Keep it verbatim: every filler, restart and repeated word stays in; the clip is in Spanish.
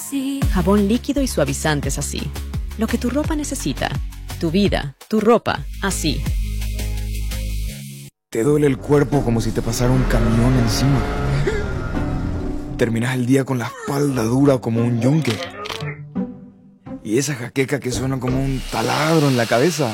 así. Jabón líquido y suavizantes así. Lo que tu ropa necesita. Tu vida, tu ropa, así. Te duele el cuerpo como si te pasara un camión encima. Terminas el día con la espalda dura como un yunque. Y esa jaqueca que suena como un taladro en la cabeza.